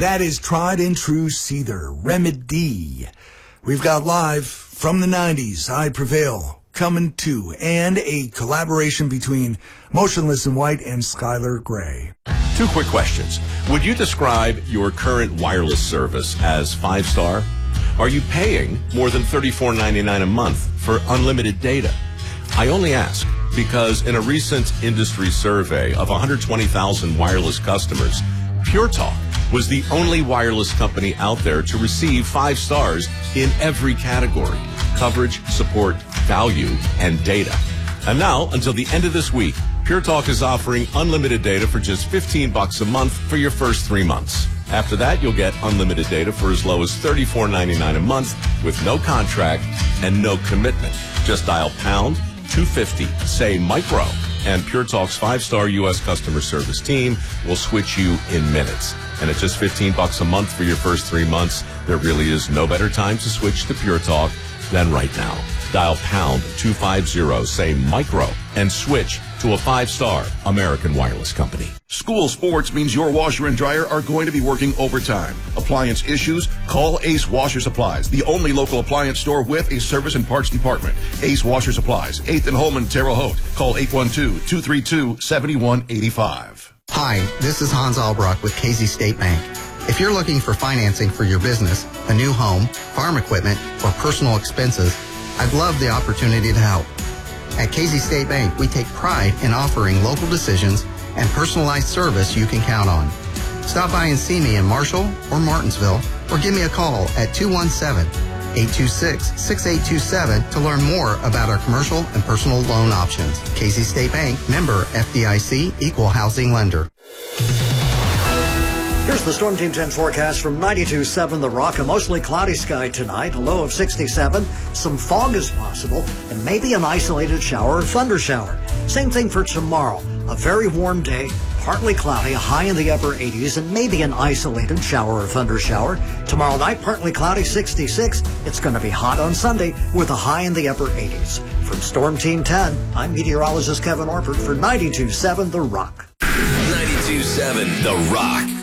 that is tried and true Seether Remedy. We've got live from the 90s, I Prevail, coming to, and a collaboration between Motionless in White and Skylar Grey. 2 quick questions. Would you describe your current wireless service as 5-star? Are you paying more than $34.99 a month for unlimited data? I only ask because in a recent industry survey of 120,000 wireless customers, Pure Talk was the only wireless company out there to receive 5 stars in every category: coverage, support, value, and data. And now, until the end of this week, Pure Talk is offering unlimited data for just $15 a month for your first 3 months. After that, you'll get unlimited data for as low as $34.99 a month with no contract and no commitment. Just dial pound 250, say micro, and Pure Talk's 5-star U.S. customer service team will switch you in minutes. And at just $15 a month for your first 3 months, there really is no better time to switch to Pure Talk than right now. Dial pound 250, say micro, and switch to a 5-star American wireless company. School sports means your washer and dryer are going to be working overtime. Appliance issues? Call Ace Washer Supplies, the only local appliance store with a service and parts department. Ace Washer Supplies, 8th and Holman, Terre Haute. Call 812-232-7185. Hi, this is Hans Albrock with Casey State Bank. If you're looking for financing for your business, a new home, farm equipment, or personal expenses, I'd love the opportunity to help. At Casey State Bank, we take pride in offering local decisions and personalized service you can count on. Stop by and see me in Marshall or Martinsville, or give me a call at 217-826-6827 to learn more about our commercial and personal loan options. Casey State Bank, member FDIC, equal housing lender. Here's the Storm Team 10 forecast from 92.7 The Rock. A mostly cloudy sky tonight, a low of 67. Some fog is possible, and maybe an isolated shower or thunder shower. Same thing for tomorrow. A very warm day, partly cloudy, a high in the upper 80s, and maybe an isolated shower or thunder shower. Tomorrow night, partly cloudy, 66. It's going to be hot on Sunday with a high in the upper 80s. From Storm Team 10, I'm meteorologist Kevin Orford for 92.7 The Rock. 92.7 The Rock.